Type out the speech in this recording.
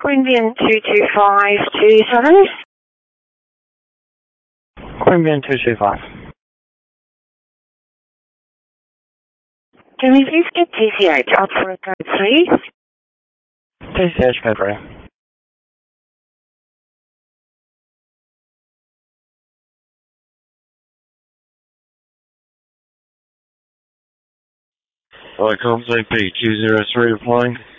Queanbeyan 22527. Queanbeyan 225. Can we please get TCH out for a code, please? TCH code ready. Comms AP 203 replying.